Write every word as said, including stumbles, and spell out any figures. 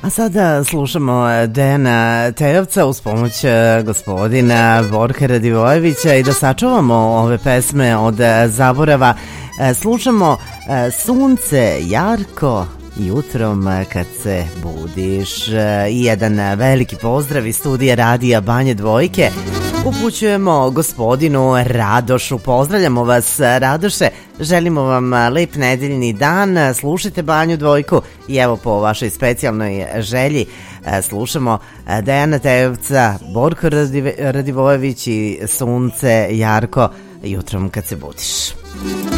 A sada slušamo Dejana Tejovca uz pomoć gospodina Borka Radivojevića i da sačuvamo ove pesme od zaborava. Slušamo Sunce jarko jutrom kad se budiš i jedan veliki pozdrav iz studija Radija Banje Dvojke upućujemo gospodinu Radošu. Pozdravljamo vas, Radoše, želimo vam lep nedeljni dan, slušajte Banju Dvojku i evo po vašoj specijalnoj želji slušamo Dejana Tejovca, Borko Radivojević i Sunce jarko jutrom kad se budiš.